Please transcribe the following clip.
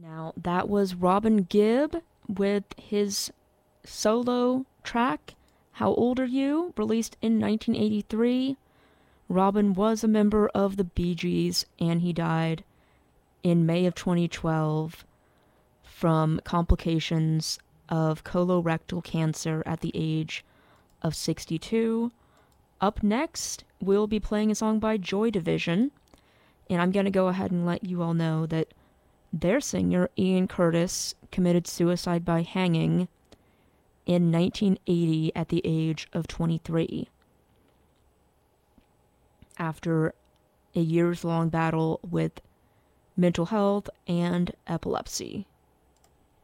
Now, that was Robin Gibb with his solo track, How Old Are You?, released in 1983. Robin was a member of the Bee Gees, and he died in May of 2012 from complications of colorectal cancer at the age of 62. Up next, we'll be playing a song by Joy Division, and I'm going to go ahead and let you all know that their singer, Ian Curtis, committed suicide by hanging in 1980 at the age of 23 after a years-long battle with mental health and epilepsy.